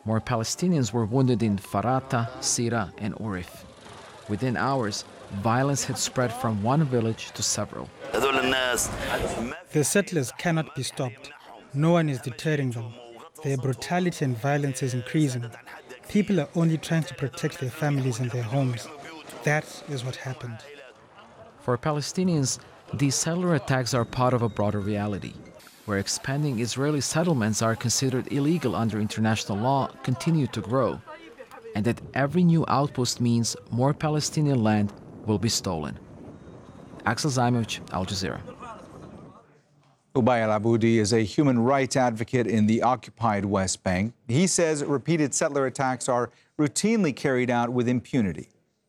More Palestinians were wounded in Farata, Sira, and Urif. Within hours, violence had spread from one village to several. The settlers cannot be stopped. No one is deterring them. Their brutality and violence is increasing. People are only trying to protect their families and their homes. That is what happened. For Palestinians, these settler attacks are part of a broader reality, where expanding Israeli settlements are considered illegal under international law continue to grow, and that every new outpost means more Palestinian land will be stolen. Axel Zaimovich, Al Jazeera. Ubay al-Aboudi is a human rights advocate in the occupied West Bank. He says repeated settler attacks are routinely carried out with impunity.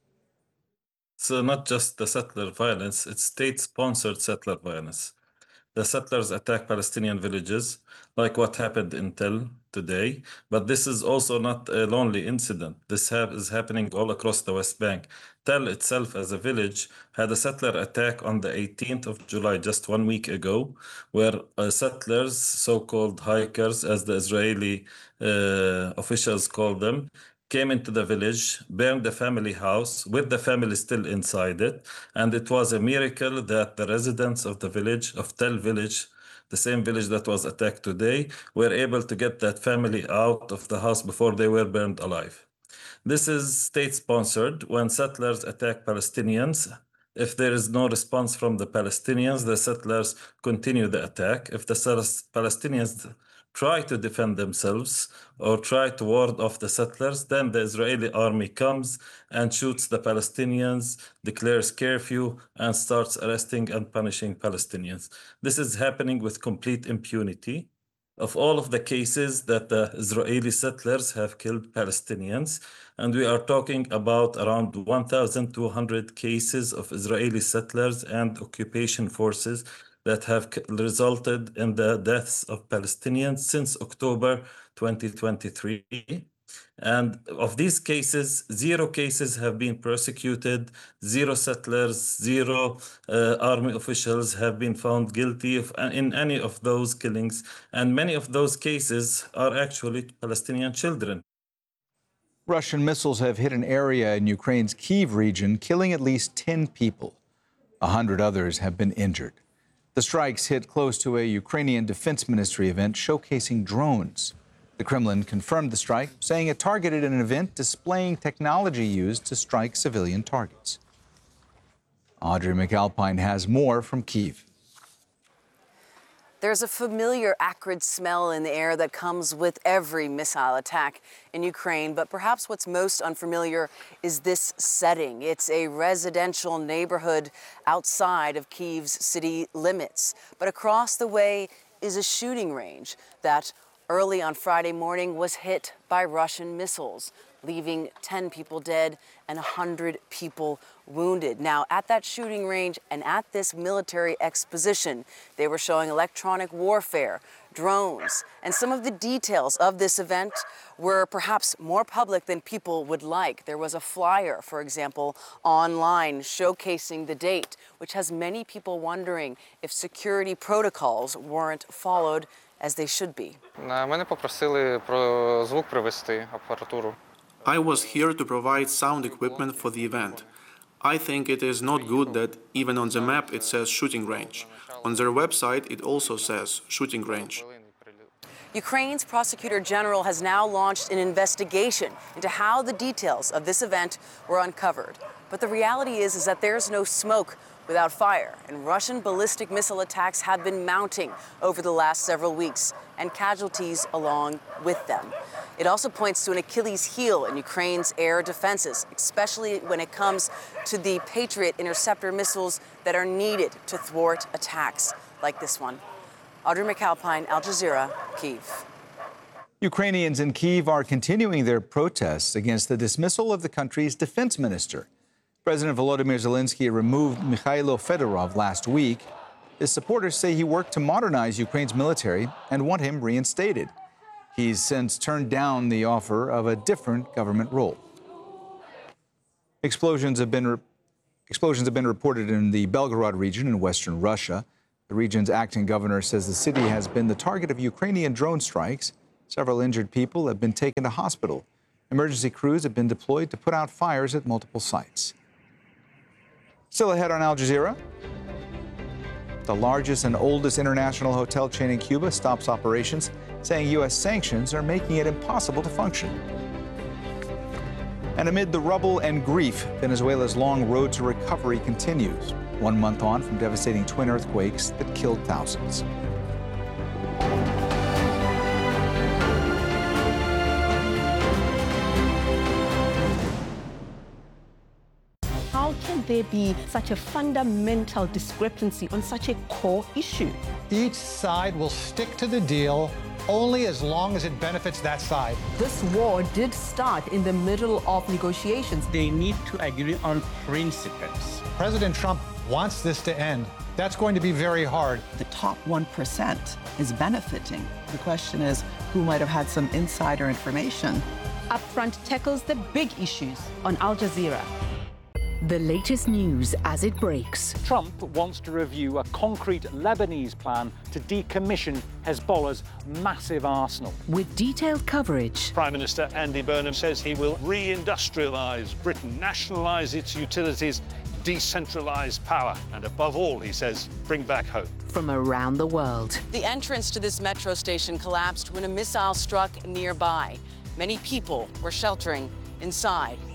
So not just the settler violence, it's state-sponsored settler violence. The settlers attack Palestinian villages, like what happened in Tel today. But this is also not a lonely incident. This is happening all across the West Bank. Tel itself, as a village, had a settler attack on the 18th of July, just 1 week ago, where settlers, so-called hikers, as the Israeli officials call them, came into the village, burned the family house with the family still inside it. And it was a miracle that the residents of the village, of Tel village, the same village that was attacked today, were able to get that family out of the house before they were burned alive. This is state-sponsored. When settlers attack Palestinians, if there is no response from the Palestinians, the settlers continue the attack. If the Palestinians try to defend themselves or try to ward off the settlers, then the Israeli army comes and shoots the Palestinians, declares curfew, and starts arresting and punishing Palestinians. This is happening with complete impunity. Of all of the cases that the Israeli settlers have killed Palestinians, and we are talking about around 1,200 cases of Israeli settlers and occupation forces that have resulted in the deaths of Palestinians since October 2023. And of these cases, 0 cases have been prosecuted, 0 settlers, 0 army officials have been found guilty in any of those killings. And many of those cases are actually Palestinian children. Russian missiles have hit an area in Ukraine's Kyiv region, killing at least 10 people. 100 others have been injured. The strikes hit close to a Ukrainian Defense Ministry event showcasing drones. The Kremlin confirmed the strike, saying it targeted an event displaying technology used to strike civilian targets. Audrey McAlpine has more from Kyiv. There's a familiar acrid smell in the air that comes with every missile attack in Ukraine, but perhaps what's most unfamiliar is this setting. It's a residential neighborhood outside of Kyiv's city limits, but across the way is a shooting range that early on Friday morning was hit by Russian missiles, leaving 10 people dead and 100 people wounded. Now, at that shooting range and at this military exposition, they were showing electronic warfare, drones, and some of the details of this event were perhaps more public than people would like. There was a flyer, for example, online showcasing the date, which has many people wondering if security protocols weren't followed as they should be. Мене попросили про звук привезти, апаратуру. I was here to provide sound equipment for the event. I think it is not good that even on the map it says shooting range. On their website it also says shooting range. Ukraine's prosecutor general has now launched an investigation into how the details of this event were uncovered. But the reality is that there's no smoke without fire, and Russian ballistic missile attacks have been mounting over the last several weeks, and casualties along with them. It also points to an Achilles heel in Ukraine's air defenses, especially when it comes to the Patriot interceptor missiles that are needed to thwart attacks like this one. Audrey McAlpine, Al Jazeera, Kyiv. Ukrainians in Kyiv are continuing their protests against the dismissal of the country's defense minister. President Volodymyr Zelensky removed Mikhailo Fedorov last week. His supporters say he worked to modernize Ukraine's military and want him reinstated. He's since turned down the offer of a different government role. Explosions have been reported in the Belgorod region in western Russia. The region's acting governor says the city has been the target of Ukrainian drone strikes Several injured people have been taken to hospital. Emergency crews have been deployed to put out fires at multiple sites. Still ahead on Al Jazeera, the largest and oldest international hotel chain in Cuba stops operations, saying U.S. sanctions are making it impossible to function. And amid the rubble and grief, Venezuela's long road to recovery continues, 1 month on from devastating twin earthquakes that killed thousands. How can there be such a fundamental discrepancy on such a core issue? Each side will stick to the deal only as long as it benefits that side. This war did start in the middle of negotiations. They need to agree on principles. President Trump wants this to end. That's going to be very hard. The top 1% is benefiting. The question is, who might have had some insider information? Upfront tackles the big issues on Al Jazeera. The latest news as it breaks. Trump wants to review a concrete Lebanese plan to decommission Hezbollah's massive arsenal. With detailed coverage. Prime Minister Andy Burnham says he will re-industrialise Britain, nationalise its utilities, decentralise power, and above all, he says, bring back hope. From around the world. The entrance to this metro station collapsed when a missile struck nearby. Many people were sheltering inside.